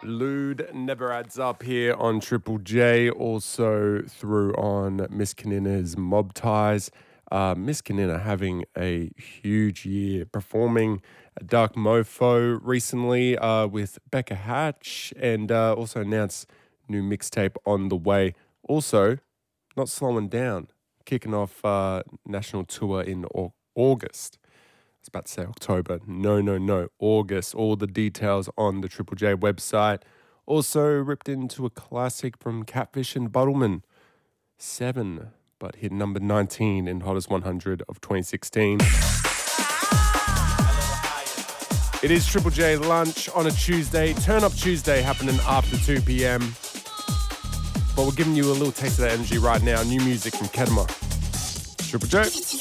Lude never adds up here on Triple J. Also through on Miss Kanina's Mob Ties. Miss Kanina having a huge year, performing at Dark Mofo recently with Becca Hatch, and also announced new mixtape on the way. Also, not slowing down, kicking off national tour in August. I was about to say October. No. August. All the details on the Triple J website. Also ripped into a classic from Catfish and Buttleman. 7, but hit number 19 in Hottest 100 of 2016. It is Triple J Lunch on a Tuesday. Turn Up Tuesday happening after 2 p.m. But we're giving you a little taste of that energy right now. New music from Kedma. Triple J.